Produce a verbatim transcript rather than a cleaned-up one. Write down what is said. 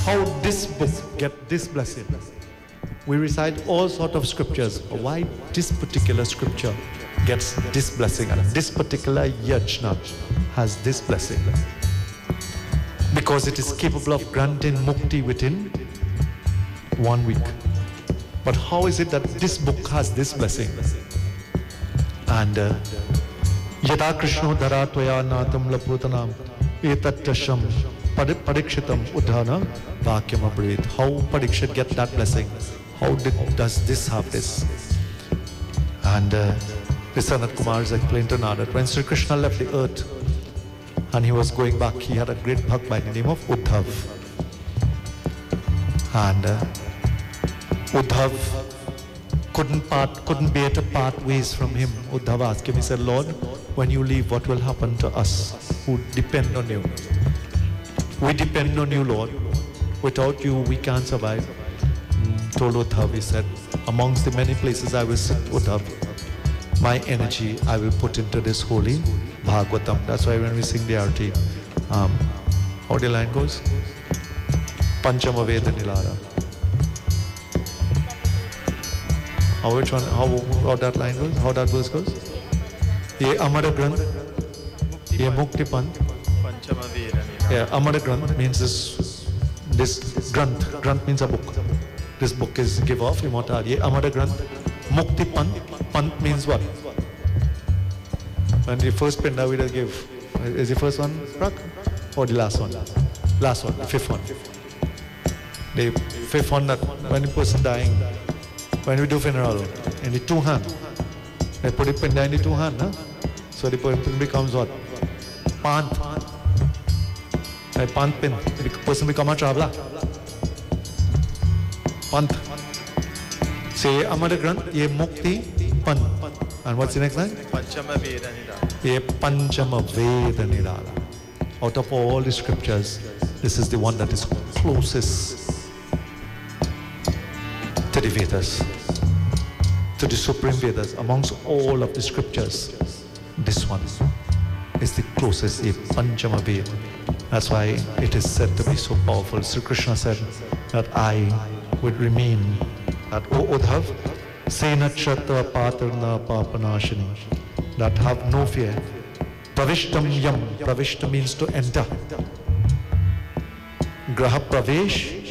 how this book get this blessing. We recite all sort of scriptures. Why this particular scripture gets this blessing and this particular yajna has this blessing? Because it is capable of granting mukti within one week. But how is it that this book has this blessing? And uh, Yada Krishno Dhara Tvaya Natam Laputanam Etattasham Parikshitam Udhana Vakyam Abrit. How Parikshit get that blessing? How did, does this have this? And uh, Sanat Kumar has explained to Narad that when Sri Krishna left the earth and he was going back, he had a great bhakt by the name of Uddhav. And uh, Uddhav couldn't part, couldn't bear to part ways from him. Uddhav asked him, he said, Lord, when you leave, what will happen to us who depend on you? We depend on you, Lord. Without you, we can't survive. Mm, told Uddhav, he said, amongst the many places I will sit, Uddhav, my energy I will put into this holy Bhagavatam. That's why when we sing the arati, um, how the line goes? Panchama Veda Nilara. How which one? How, how that line goes? How that verse goes? Ye Amara Granth, Ye Mukti Panth. Panchama Veda Nilara. Yeah, Amara Granth means this. This Granth. Granth means a book. This book is give off immortality. Ye Amara Granth, Mukti Panth. Panth means what? When the first pinda we give, is the first one Prak? Or the last one? Last one, the fifth one. The fifth one that when the person dying, when we do funeral, in the two hand, they put the pinda in the two hand, huh? So the person becomes what? Panth. A panth pin. The person becomes a traveler. Panth. Say Amara Granth, ye Mukti Panth. And what's the next line? Panchama Veda Nilara. Ye Panchama Veda Nirala. Out of all the scriptures, this is the one that is closest to the Vedas, to the Supreme Vedas. Amongst all of the scriptures, this one is the closest, Ye Panchama Veda. That's why it is said to be so powerful. Sri Krishna said that I would remain at O Uddhav, Sena Chattva Patarna Papanashini, that have no fear. Pravishtam Yam, Pravishta means to enter. Graha Pravesh,